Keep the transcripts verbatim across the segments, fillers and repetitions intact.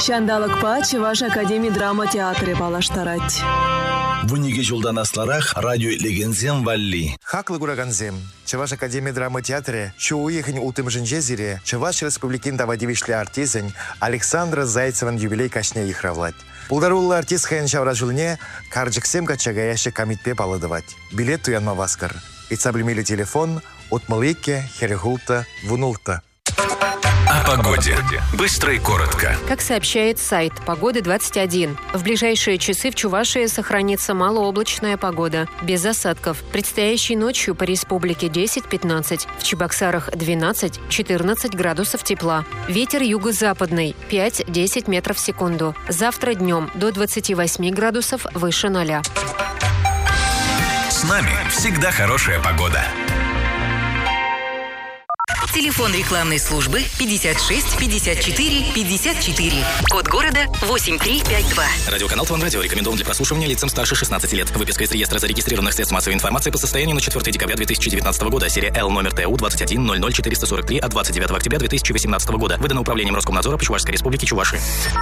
Шандалыкпа Чуваш Академия драма театры балаштарать. Вуниге жылдан асларах радио легензем валли. Хаклы гураганзем. Чуваш Академия драма театре чууехень утым жинжезире Чуваш Республикин давадивишле артизень Александра Зайцеван юбилей кашне ихравлать. Пулдаруллы артист хэн шавражулне карджиксем качагаяще комитпе баладывать. Билет туянма васкар. Ицаблемили телефон от Малыке Херегулта Вунулта. О погоде. Быстро и коротко. Как сообщает сайт «Погода двадцать один», в ближайшие часы в Чувашии сохранится малооблачная погода, без осадков. Предстоящей ночью по республике десять-пятнадцать, в Чебоксарах двенадцать-четырнадцать градусов тепла. Ветер юго-западный пять-десять метров в секунду. Завтра днем до двадцати восьми градусов выше ноля. С нами всегда хорошая погода. Телефон рекламной службы пятьдесят шесть пятьдесят четыре пятьдесят четыре. Код города восемь три пять два. Радиоканал Тван Радио рекомендован для прослушивания лицам старше шестнадцати лет. Выписка из реестра зарегистрированных средств массовой информации по состоянию на четвёртое декабря две тысячи девятнадцатого года. Серия Л номер Т У двадцать один ноль ноль четыреста сорок три от двадцать девятого октября две тысячи восемнадцатого года. Выдано управлением Роскомнадзора по Чувашской республике Чувашия.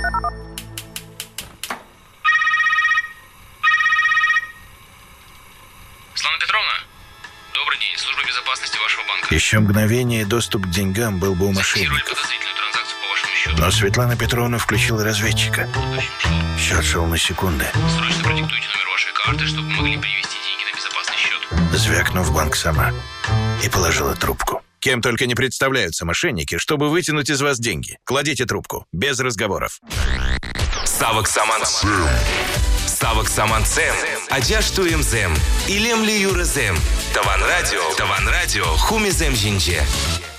Светлана Петровна, добрый день. Служба безопасности вашего банка. Еще мгновение, доступ к деньгам был бы у мошенников. Подозрительную транзакцию по вашему счету. Но Светлана Петровна включила разведчика. Счет шел на секунды. Срочно продиктуйте номер вашей карты, чтобы мы могли перевести деньги на безопасный счет. Звякнув, банк сама. И положила трубку. Кем только не представляются мошенники, чтобы вытянуть из вас деньги. Кладите трубку. Без разговоров. Савок Саманцем. Савок Саманцем. Аджаштуем зем. Илем ли юрезем. Таван радио. Таван радио. Хумизем жинже.